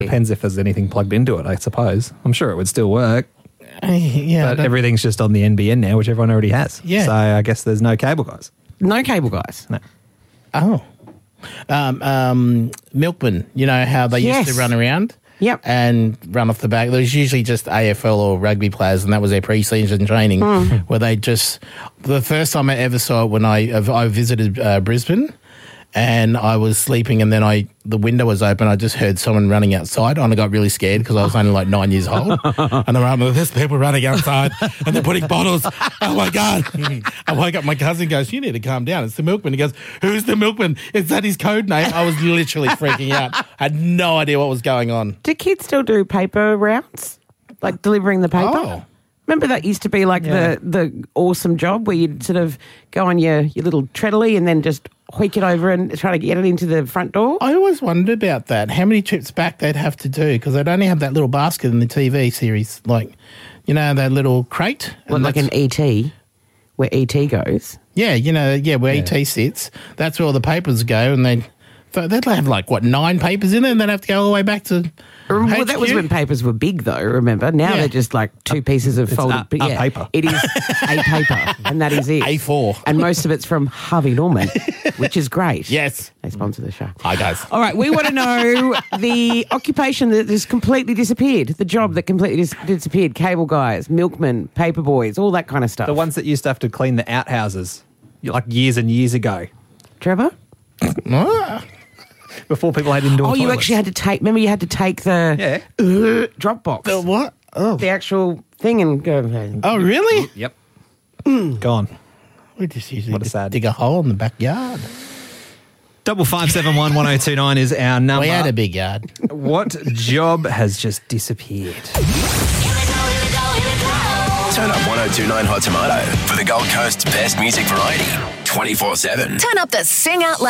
Depends if there's anything plugged into it, I suppose. I'm sure it would still work. Yeah, But everything's just on the NBN now, which everyone already has. Yeah. So I guess there's no cable guys. No cable guys. No. Oh. Milkman, you know how they used to Yes. run around? Yep. And run off the back. There was usually just AFL or rugby players, and that was their pre-season training, where they just... The first time I ever saw it when I visited Brisbane, and I was sleeping, and then the window was open. I just heard someone running outside, and I got really scared because I was only like 9 years old. And I'm like, there's people running outside, and they're putting bottles. Oh my God! I woke up. My cousin goes, "You need to calm down. It's the milkman." He goes, "Who's the milkman? Is that his code name?" I was literally freaking out. I had no idea what was going on. Do kids still do paper routes? Like delivering the paper? Oh. Remember that used to be like the awesome job where you'd sort of go on your little treadly and then just hoik it over and try to get it into the front door? I always wondered about that. How many trips back they'd have to do, because they'd only have that little basket in the TV series, like, you know, that little crate. Well, And like an ET, where ET goes. Yeah, you know, where ET sits. That's where all the papers go, and they'd have like, 9 papers in it, and they'd have to go all the way back to Well, that was HQ? when papers were big, though, remember? Now Yeah. they're just like 2 pieces of folded... a paper. It is a paper, and that is it. A4. And most of it's from Harvey Norman, which is great. Yes. They sponsor the show. Hi, guys. All right, we want to know the occupation that has completely disappeared, the job that completely disappeared, cable guys, milkmen, paper boys, all that kind of stuff. The ones that used to have to clean the outhouses, like years and years ago, Trevor? before people had indoor Oh, you toilets. actually had to take... Remember, you had to take the drop box, The what? Oh. the actual thing and go... Oh, really? Yep. Gone. We just usually What a just sad- dig a hole in the backyard. 5571 1029 is our number. We had a big yard. What job has just disappeared? Turn up 1029 Hot Tomato for the Gold Coast's best music variety 24/7. Turn up the Sing Out Loud